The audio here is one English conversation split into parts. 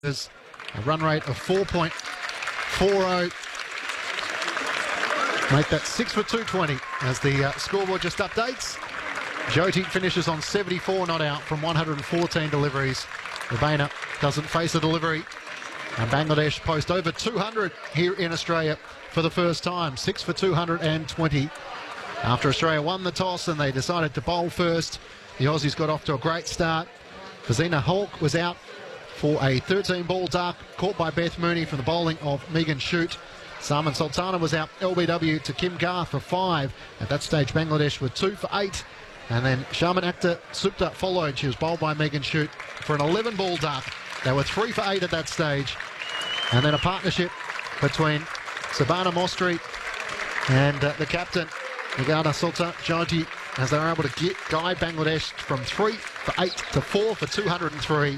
There's a run rate of 4.40. Make that 6 for 220 as the scoreboard just updates. Jyoti finishes on 74 not out from 114 deliveries. Rabena doesn't face a delivery. And Bangladesh post over 200 here in Australia for the first time. 6 for 220. After Australia won the toss and they decided to bowl first, the Aussies got off to a great start. Fazina Hawk was out for a 13-ball duck, caught by Beth Mooney from the bowling of Megan Shute. Salman Sultana was out LBW to Kim Garth for 5. At that stage, Bangladesh were 2 for 8. And then Sharman Akhtar Supta followed. She was bowled by Megan Shute for an 11-ball duck. They were 3 for 8 at that stage. And then a partnership between Sabana Mostri and the captain, Nagana Sulta Jyoti, as they were able to guide Bangladesh from 3 for 8 to 4 for 203.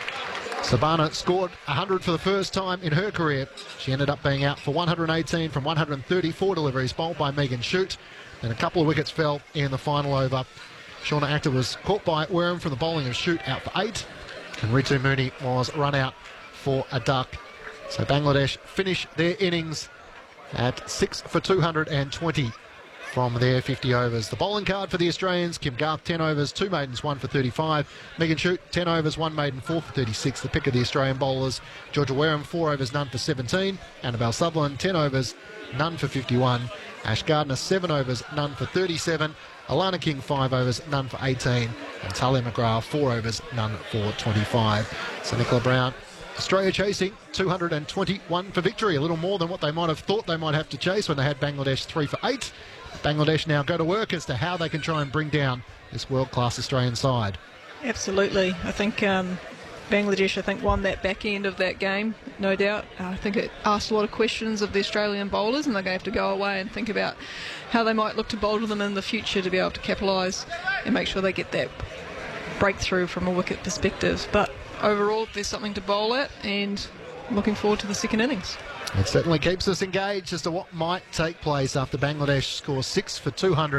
Sabana scored 100 for the first time in her career. She ended up being out for 118 from 134 deliveries, bowled by Megan Shute. And a couple of wickets fell in the final over. Shauna Akhtar was caught by Wareham from the bowling of Shute, out for 8. And Ritu Mooney was run out for a duck. So Bangladesh finish their innings at 6 for 220 from their 50 overs. The bowling card for the Australians: Kim Garth 10 overs, 2 maidens, 1 for 35. Megan Shute 10 overs, 1 maiden, 4 for 36. The pick of the Australian bowlers: Georgia Wareham 4 overs, none for 17. Annabelle Sutherland 10 overs, none for 51. Ash Gardner 7 overs, none for 37. Alana King 5 overs, none for 18. And Talia McGrath 4 overs, none for 25. So Nicola Brown, Australia chasing 221 for victory, a little more than what they might have thought they might have to chase when they had Bangladesh 3 for 8. Bangladesh now go to work as to how they can try and bring down this world-class Australian side. Absolutely. I think Bangladesh, won that back end of that game, no doubt. I think it asked a lot of questions of the Australian bowlers, and they're going to have to go away and think about how they might look to bowl to them in the future to be able to capitalise and make sure they get that breakthrough from a wicket perspective. But overall, there's something to bowl at, and looking forward to the second innings. It certainly keeps us engaged as to what might take place after Bangladesh scores 6 for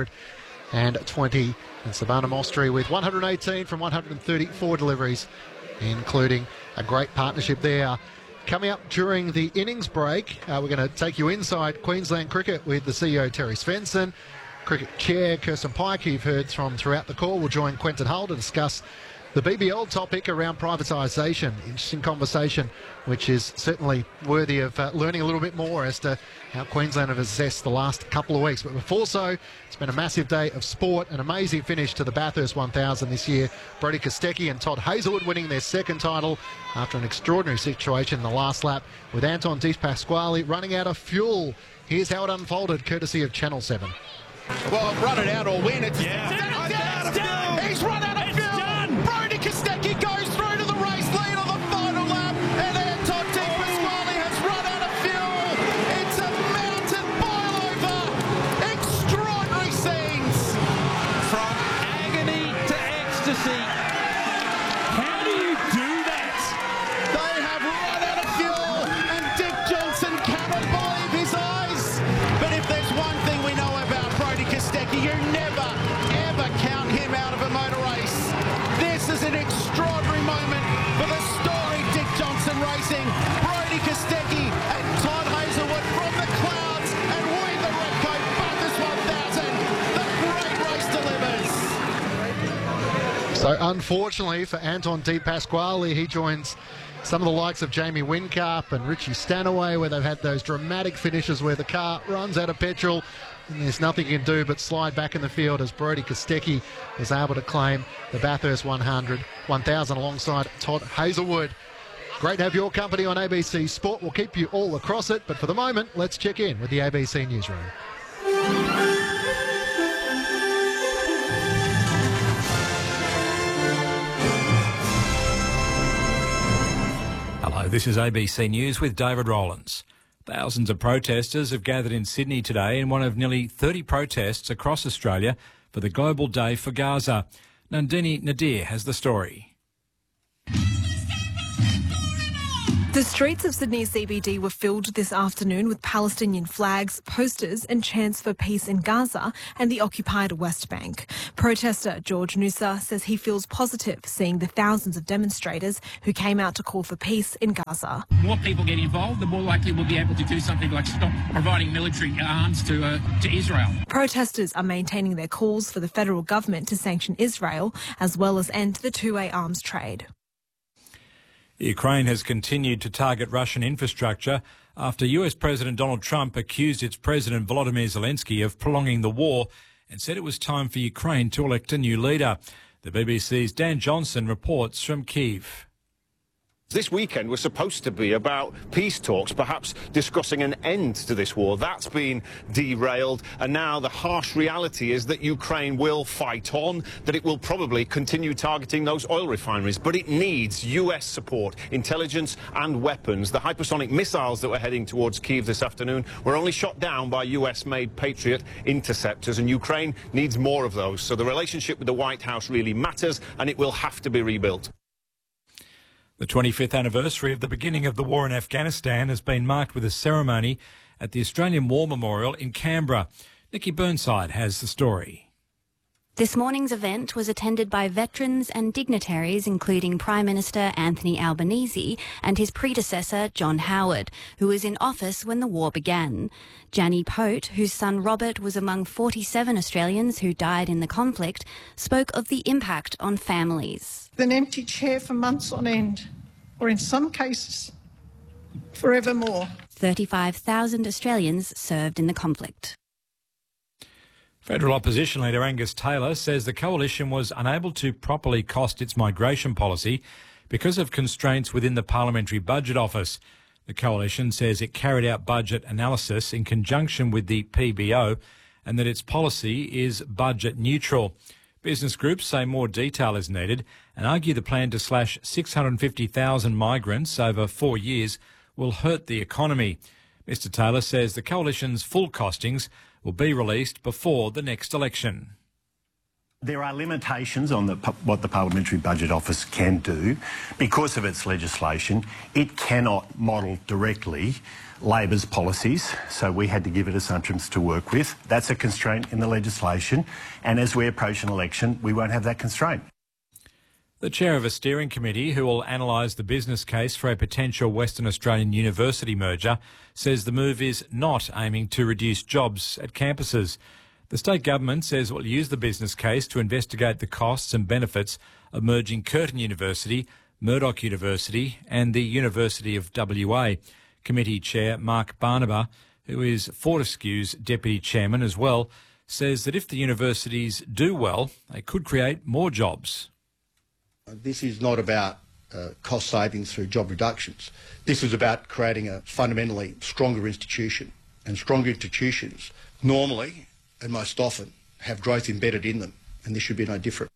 220. And Sabana Mostri with 118 from 134 deliveries, including a great partnership there. Coming up during the innings break, we're going to take you inside Queensland cricket with the CEO Terry Svensson. Cricket Chair Kirsten Pike, who you've heard from throughout the call, will join Quentin Hull to discuss the BBL topic around privatisation. Interesting conversation, which is certainly worthy of learning a little bit more as to how Queensland have assessed the last couple of weeks. But before so, it's been a massive day of sport, an amazing finish to the Bathurst 1000 this year. Brodie Kostecki and Todd Hazelwood winning their second title after an extraordinary situation in the last lap, with Anton De Pasquale running out of fuel. Here's how it unfolded, courtesy of Channel 7. Well, run it out or win. It's done. He's run out of fuel. Brodie Kostecki goes through to the race lead on the final lap, and Anton De Pasquale has run out of fuel. It's a mountain boil-over. Extraordinary scenes. From agony to ecstasy. How do you do that? They have run out of fuel, and Dick Johnson cannot believe his eyes. But if there's one thing we know about Brodie Kostecki, you never, ever count him out of a motor race. This is an extraordinary moment for the storied Dick Johnson Racing. Brodie Kostecki and Todd Hazelwood from the clouds, and we, the Redcoat Bathurst 1000. The great race delivers. So unfortunately for Anton De Pasquale, he joins some of the likes of Jamie Whincup and Richie Stanaway, where they've had those dramatic finishes where the car runs out of petrol and there's nothing you can do but slide back in the field, as Brodie Kostecki was able to claim the Bathurst 1000 alongside Todd Hazelwood. Great to have your company on ABC Sport. We'll keep you all across it, but for the moment, let's check in with the ABC Newsroom. Hello, this is ABC News with David Rowlands. Thousands of protesters have gathered in Sydney today in one of nearly 30 protests across Australia for the Global Day for Gaza. Nandini Nadir has the story. The streets of Sydney CBD were filled this afternoon with Palestinian flags, posters and chants for peace in Gaza and the occupied West Bank. Protester George Noosa says he feels positive seeing the thousands of demonstrators who came out to call for peace in Gaza. More people get involved, the more likely we'll be able to do something like stop providing military arms to Israel. Protesters are maintaining their calls for the federal government to sanction Israel as well as end the two-way arms trade. Ukraine has continued to target Russian infrastructure after US President Donald Trump accused its President Volodymyr Zelensky of prolonging the war and said it was time for Ukraine to elect a new leader. The BBC's Dan Johnson reports from Kyiv. This weekend was supposed to be about peace talks, perhaps discussing an end to this war. That's been derailed, and now the harsh reality is that Ukraine will fight on, that it will probably continue targeting those oil refineries, but it needs US support, intelligence and weapons. The hypersonic missiles that were heading towards Kyiv this afternoon were only shot down by US-made Patriot interceptors, and Ukraine needs more of those. So the relationship with the White House really matters, and it will have to be rebuilt. The 25th anniversary of the beginning of the war in Afghanistan has been marked with a ceremony at the Australian War Memorial in Canberra. Nikki Burnside has the story. This morning's event was attended by veterans and dignitaries, including Prime Minister Anthony Albanese and his predecessor John Howard, who was in office when the war began. Jannie Pote, whose son Robert was among 47 Australians who died in the conflict, spoke of the impact on families. An empty chair for months on end, or in some cases, forevermore. 35,000 Australians served in the conflict. Federal opposition leader Angus Taylor says the coalition was unable to properly cost its migration policy because of constraints within the Parliamentary Budget Office. The coalition says it carried out budget analysis in conjunction with the PBO and that its policy is budget neutral. Business groups say more detail is needed and argue the plan to slash 650,000 migrants over 4 years will hurt the economy. Mr Taylor says the coalition's full costings will be released before the next election. There are limitations on what the Parliamentary Budget Office can do. Because of its legislation, it cannot model directly Labor's policies, so we had to give it assumptions to work with. That's a constraint in the legislation, and as we approach an election, we won't have that constraint. The chair of a steering committee who will analyse the business case for a potential Western Australian university merger says the move is not aiming to reduce jobs at campuses. The state government says it will use the business case to investigate the costs and benefits of merging Curtin University, Murdoch University and the University of WA. Committee Chair Mark Barnaba, who is Fortescue's Deputy Chairman as well, says that if the universities do well, they could create more jobs. This is not about cost savings through job reductions. This is about creating a fundamentally stronger institution. And stronger institutions normally and most often have growth embedded in them, and this should be no different.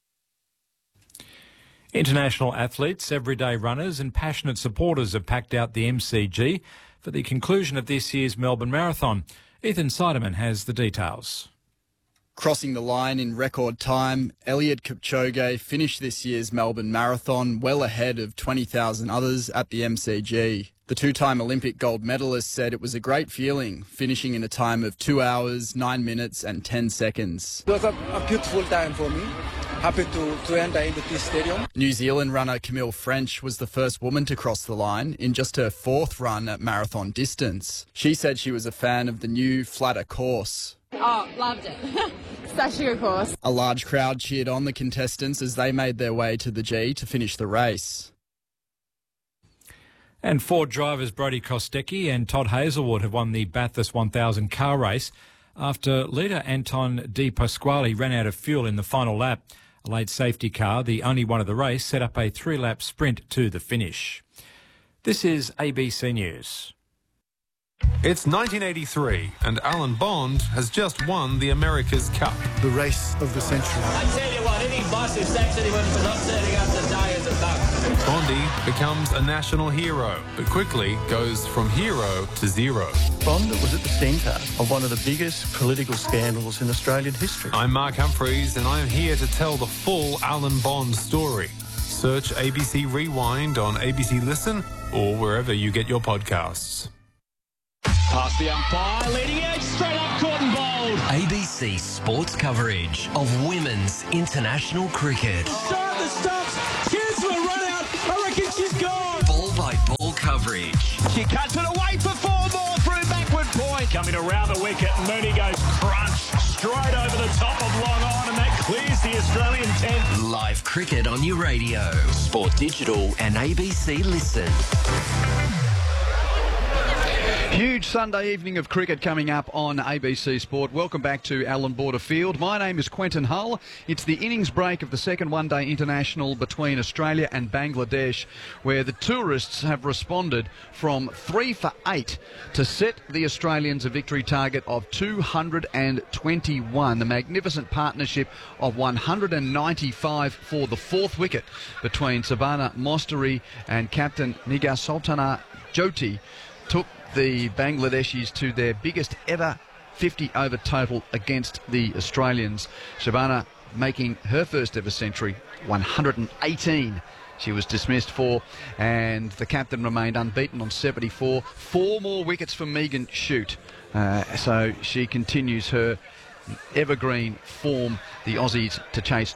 International athletes, everyday runners and passionate supporters have packed out the MCG for the conclusion of this year's Melbourne Marathon. Ethan Seidemann has the details. Crossing the line in record time, Eliud Kipchoge finished this year's Melbourne Marathon well ahead of 20,000 others at the MCG. The two-time Olympic gold medalist said it was a great feeling, finishing in a time of 2 hours, 9 minutes and 10 seconds. It was a beautiful time for me. Happy to enter into this stadium. New Zealand runner Camille French was the first woman to cross the line in just her fourth run at marathon distance. She said she was a fan of the new, flatter course. Oh, loved it. Such a good course. A large crowd cheered on the contestants as they made their way to the G to finish the race. And Ford drivers Brodie Kostecki and Todd Hazelwood have won the Bathurst 1000 car race after leader Anton De Pasquale ran out of fuel in the final lap. A late safety car, the only one of the race, set up a 3-lap sprint to the finish. This is ABC News. It's 1983 and Alan Bond has just won the America's Cup. The race of the century. I tell you what, any boss who sacks anyone for not turning up to die is a buck. Bondy becomes a national hero, but quickly goes from hero to zero. Bond was at the centre of one of the biggest political scandals in Australian history. I'm Mark Humphreys and I'm here to tell the full Alan Bond story. Search ABC Rewind on ABC Listen or wherever you get your podcasts. Past the umpire, leading edge, straight up court and bowled. ABC sports coverage of women's international cricket. Start the stops, chance for a run out, I reckon she's gone. Ball by ball coverage. She cuts it away for 4 more through backward point. Coming around the wicket, Mooney goes crunch, straight over the top of long on, and that clears the Australian 10. Live cricket on your radio, Sport Digital and ABC Listen. Huge Sunday evening of cricket coming up on ABC Sport. Welcome back to Allan Border Field. My name is Quentin Hull. It's the innings break of the second one-day international between Australia and Bangladesh, where the tourists have responded from 3 for 8 to set the Australians a victory target of 221. The magnificent partnership of 195 for the fourth wicket between Sabana Mostari and captain Nigar Sultana Jyoti took the Bangladeshis to their biggest ever 50-over total against the Australians. Shabana making her first ever century, 118 she was dismissed for, and the captain remained unbeaten on 74. 4 more wickets for Megan Shute, so she continues her evergreen form, the Aussies to chase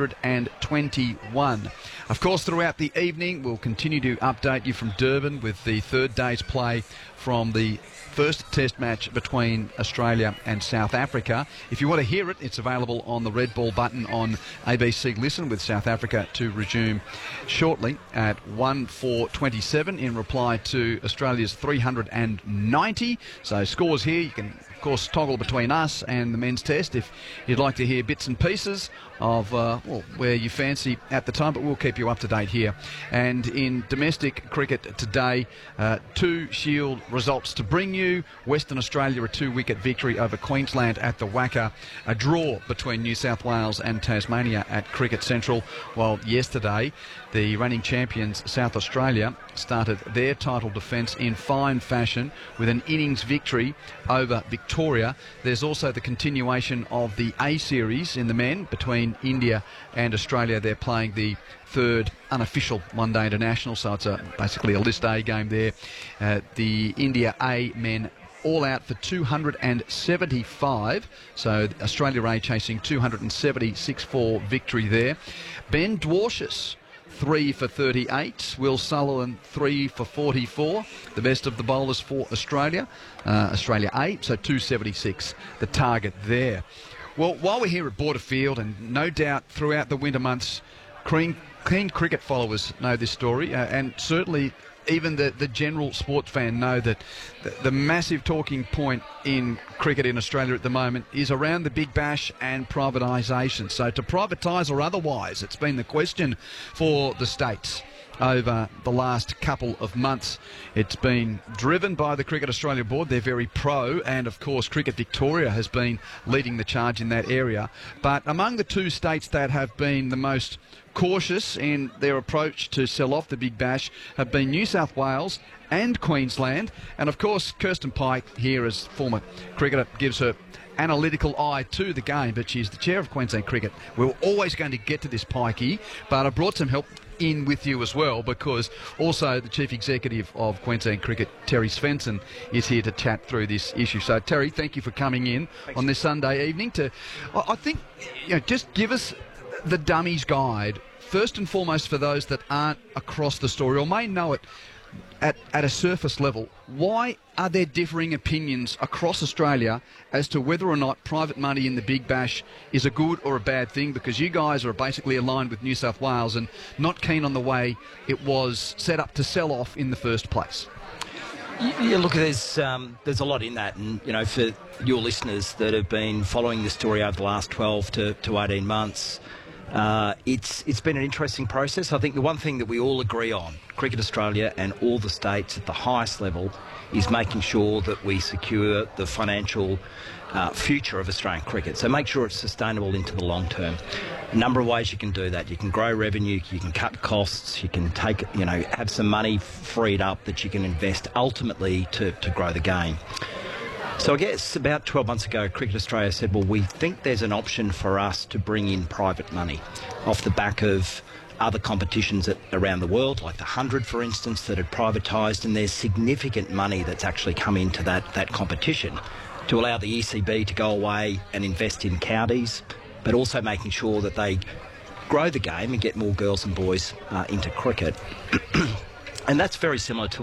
221. Of course, throughout the evening, we'll continue to update you from Durban with the third day's play from the first test match between Australia and South Africa. If you want to hear it, it's available on the red ball button on ABC Listen, with South Africa to resume shortly at 1:27 in reply to Australia's 390. So scores here, you can of course toggle between us and the men's test if you'd like to hear bits and pieces of where you fancy at the time, but we'll keep you up to date here. And in domestic cricket today, 2 Shield results to bring you. Western Australia a 2-wicket victory over Queensland at the Wacker, a draw between New South Wales and Tasmania at Cricket Central, while yesterday the reigning champions South Australia started their title defence in fine fashion with an innings victory over Victoria. There's also the continuation of the A series in the men between India and Australia. They're playing the third unofficial one-day international, so it's basically a List A game there. The India A men all out for 275, so Australia A chasing 276 for victory there. Ben Dwarshuis 3 for 38. Will Sullivan 3 for 44. The best of the bowlers for Australia. Australia A, so 276 the target there. Well, while we're here at Border Field, and no doubt throughout the winter months, keen cricket followers know this story, and certainly even the general sports fan know that the massive talking point in cricket in Australia at the moment is around the Big Bash and privatisation. So to privatise or otherwise, it's been the question for the states over the last couple of months. It's been driven by the Cricket Australia Board. They're very pro, and of course Cricket Victoria has been leading the charge in that area. But among the 2 states that have been the most cautious in their approach to sell off the Big Bash have been New South Wales and Queensland. And of course Kirsten Pike here, as former cricketer, gives her analytical eye to the game, but she's the chair of Queensland Cricket. We're always going to get to this, Pikey, but I brought some help in with you as well, because also the Chief Executive of Queensland Cricket, Terry Svensson, is here to chat through this issue. So Terry, thank you for coming in on this Sunday evening to, I think, just give us the dummies guide, first and foremost, for those that aren't across the story or may know it at a surface level. Why are there differing opinions across Australia as to whether or not private money in the Big Bash is a good or a bad thing? Because you guys are basically aligned with New South Wales and not keen on the way it was set up to sell off in the first place. Yeah, look, there's a lot in that, and for your listeners that have been following this story over the last 12 to 18 months, it's been an interesting process. I think the one thing that we all agree on, Cricket Australia and all the states at the highest level, is making sure that we secure the financial future of Australian cricket. So make sure it's sustainable into the long term. A number of ways you can do that. You can grow revenue, you can cut costs, you can take, have some money freed up that you can invest ultimately to grow the game. So I guess about 12 months ago, Cricket Australia said, well, we think there's an option for us to bring in private money off the back of other competitions around the world, like the 100, for instance, that had privatised, and there's significant money that's actually come into that competition to allow the ECB to go away and invest in counties, but also making sure that they grow the game and get more girls and boys into cricket. And that's very similar to